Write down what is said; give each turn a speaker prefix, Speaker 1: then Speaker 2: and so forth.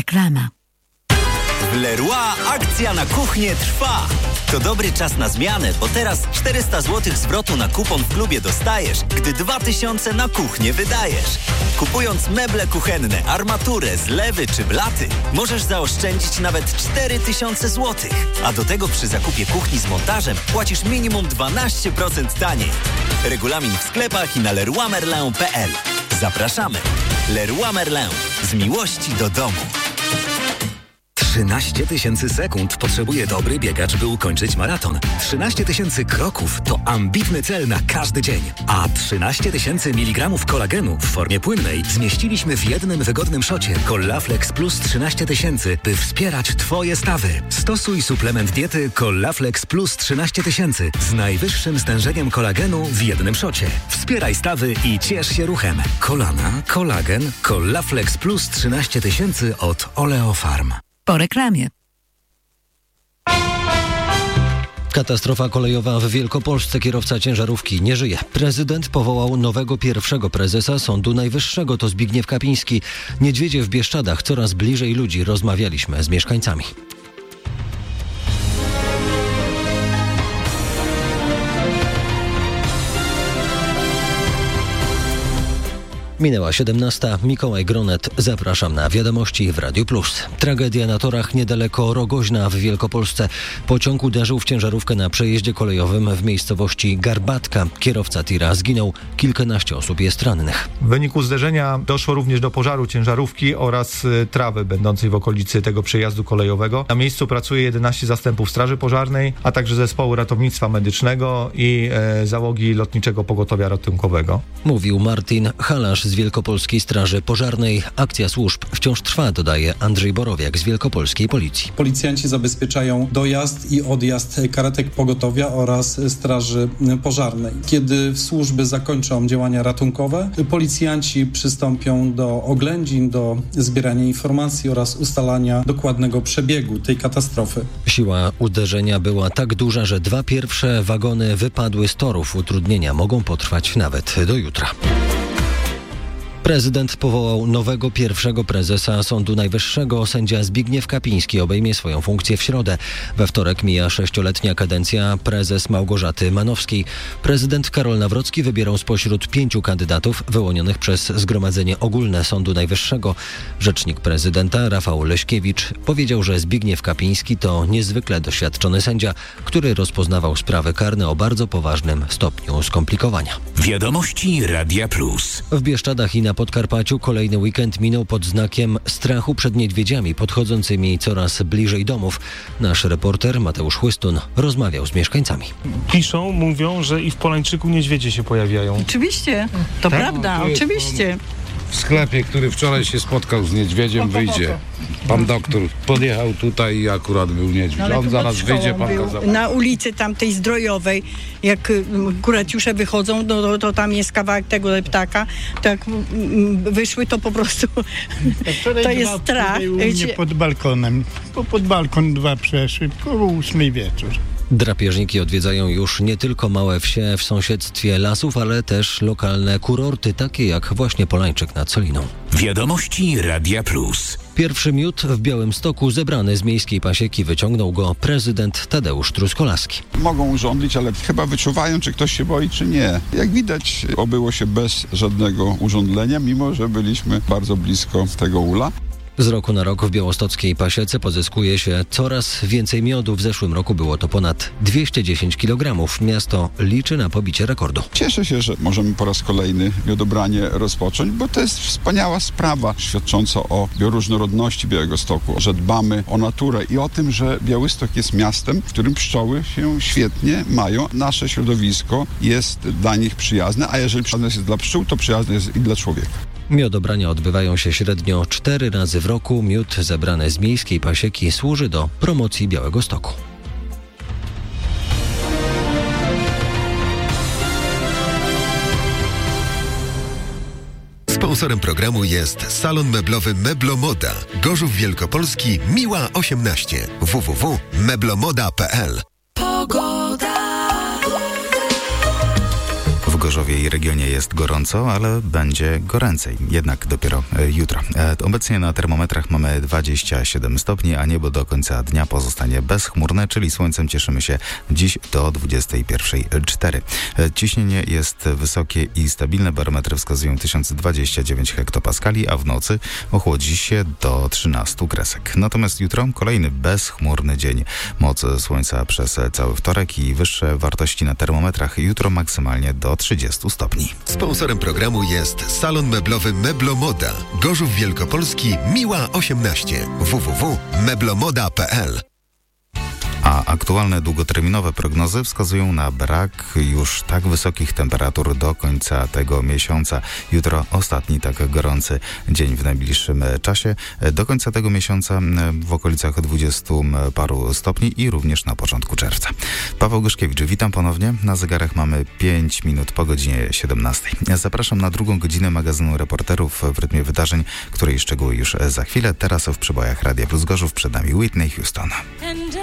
Speaker 1: Reklama.
Speaker 2: W Leroy akcja na kuchnię trwa. To dobry czas na zmianę, bo teraz 400 zł zwrotu na kupon w klubie dostajesz, gdy 2000 na kuchnię wydajesz. Kupując meble kuchenne, armaturę, zlewy czy blaty, możesz zaoszczędzić nawet 4000 zł. A do tego przy zakupie kuchni z montażem płacisz minimum 12% taniej. Regulamin w sklepach i na leroymerlin.pl. Zapraszamy. Leroy Merlin. Z miłości do domu.
Speaker 3: 13 000 sekund potrzebuje dobry biegacz, by ukończyć maraton. 13 000 kroków to ambitny cel na każdy dzień. A 13 000 mg kolagenu w formie płynnej zmieściliśmy w jednym wygodnym szocie Collaflex Plus 13 000, by wspierać Twoje stawy. Stosuj suplement diety Collaflex Plus 13 000 z najwyższym stężeniem kolagenu w jednym szocie. Wspieraj stawy i ciesz się ruchem. Kolana, kolagen, Collaflex Plus 13 000 od Oleofarm.
Speaker 1: Po reklamie.
Speaker 4: Katastrofa kolejowa w Wielkopolsce. Kierowca ciężarówki nie żyje. Prezydent powołał nowego pierwszego prezesa Sądu Najwyższego. To Zbigniew Kapiński. Niedźwiedzie w Bieszczadach. Coraz bliżej ludzi. Rozmawialiśmy z mieszkańcami. Minęła 17. Mikołaj Gronet. Zapraszam na wiadomości w Radiu Plus. Tragedia na torach niedaleko Rogoźna w Wielkopolsce. Pociąg uderzył w ciężarówkę na przejeździe kolejowym w miejscowości Garbatka. Kierowca tira zginął. Kilkanaście osób jest rannych.
Speaker 5: W wyniku zderzenia doszło również do pożaru ciężarówki oraz trawy będącej w okolicy tego przejazdu kolejowego. Na miejscu pracuje 11 zastępów Straży Pożarnej, a także zespołu ratownictwa medycznego i załogi Lotniczego Pogotowia Ratunkowego.
Speaker 4: Mówił Martin Halasz z Wielkopolskiej Straży Pożarnej. Akcja służb wciąż trwa, dodaje Andrzej Borowiak z Wielkopolskiej Policji.
Speaker 6: Policjanci zabezpieczają dojazd i odjazd karetek pogotowia oraz Straży Pożarnej. Kiedy służby zakończą działania ratunkowe, policjanci przystąpią do oględzin, do zbierania informacji oraz ustalania dokładnego przebiegu tej katastrofy.
Speaker 4: Siła uderzenia była tak duża, że 2 pierwsze wagony wypadły z torów. Utrudnienia mogą potrwać nawet do jutra. Prezydent powołał nowego pierwszego prezesa Sądu Najwyższego. Sędzia Zbigniew Kapiński obejmie swoją funkcję w środę. We wtorek mija 6-letnia kadencja prezes Małgorzaty Manowskiej. Prezydent Karol Nawrocki wybierał spośród 5 kandydatów wyłonionych przez Zgromadzenie Ogólne Sądu Najwyższego. Rzecznik prezydenta Rafał Leśkiewicz powiedział, że Zbigniew Kapiński to niezwykle doświadczony sędzia, który rozpoznawał sprawy karne o bardzo poważnym stopniu skomplikowania.
Speaker 3: Wiadomości Radia Plus.
Speaker 4: W Bieszczadach i na Podkarpaciu kolejny weekend minął pod znakiem strachu przed niedźwiedziami podchodzącymi coraz bliżej domów. Nasz reporter Mateusz Chłystun rozmawiał z mieszkańcami.
Speaker 7: Piszą, mówią, że i w Polańczyku niedźwiedzie się pojawiają.
Speaker 8: Oczywiście, to prawda, oczywiście.
Speaker 9: W sklepie, który wczoraj się spotkał z niedźwiedziem, wyjdzie. Pan doktor podjechał tutaj i akurat był niedźwiedź.
Speaker 8: No,
Speaker 9: on zaraz wyjdzie, pan kazał.
Speaker 8: Na ulicy tamtej Zdrojowej, jak akurat już wychodzą, to tam jest kawałek tego ptaka, to jak wyszły, to po prostu to jest strach.
Speaker 10: U mnie pod balkonem, pod balkon 2 przeszły, koło 8 wieczór.
Speaker 4: Drapieżniki odwiedzają już nie tylko małe wsie w sąsiedztwie lasów, ale też lokalne kurorty, takie jak właśnie Polańczyk nad Soliną.
Speaker 3: Wiadomości Radia Plus.
Speaker 4: Pierwszy miód w Białymstoku zebrany z miejskiej pasieki wyciągnął go prezydent Tadeusz Truskolaski.
Speaker 11: Mogą urządzić, ale chyba wyczuwają, czy ktoś się boi, czy nie. Jak widać, obyło się bez żadnego urządlenia, mimo że byliśmy bardzo blisko tego ula.
Speaker 4: Z roku na rok w białostockiej pasiece pozyskuje się coraz więcej miodu. W zeszłym roku było to ponad 210 kg. Miasto liczy na pobicie rekordu.
Speaker 11: Cieszę się, że możemy po raz kolejny miodobranie rozpocząć, bo to jest wspaniała sprawa świadcząca o bioróżnorodności Białegostoku, że dbamy o naturę i o tym, że Białystok jest miastem, w którym pszczoły się świetnie mają. Nasze środowisko jest dla nich przyjazne, a jeżeli przyjazne jest dla pszczół, to przyjazne jest i dla człowieka.
Speaker 4: Miodobrania odbywają się średnio 4 razy w roku. Miód zebrany z miejskiej pasieki służy do promocji Białegostoku.
Speaker 12: Sponsorem programu jest salon meblowy Meblomoda. Gorzów Wielkopolski, Miła 18. www.meblomoda.pl.
Speaker 1: Pogoda.
Speaker 3: W
Speaker 1: Gorzowie i regionie jest gorąco, ale będzie goręcej. Jednak dopiero jutro. Obecnie na termometrach mamy 27 stopni, a niebo do końca dnia pozostanie bezchmurne, czyli słońcem cieszymy się dziś do 21:04. Ciśnienie jest wysokie i stabilne. Barometry wskazują 1029 hektopaskali, a w nocy ochłodzi się do 13 kresek. Natomiast jutro kolejny bezchmurny dzień. Moc słońca przez cały wtorek i wyższe wartości na termometrach jutro maksymalnie do 30 stopni.
Speaker 12: Sponsorem programu jest salon meblowy Meblomoda. Gorzów Wielkopolski, Miła 18. www.meblomoda.pl.
Speaker 1: A aktualne długoterminowe prognozy wskazują na brak już tak wysokich temperatur do końca tego miesiąca. Jutro ostatni tak gorący dzień w najbliższym czasie. Do końca tego miesiąca w okolicach 20 paru stopni i również na początku czerwca. Paweł Goszkiewicz, witam ponownie. Na zegarach mamy 5 minut po godzinie 17. Zapraszam na drugą godzinę magazynu Reporterów w rytmie wydarzeń, której szczegóły już za chwilę. Teraz w przebojach Radia Plus Gorzów przed nami Whitney Houston.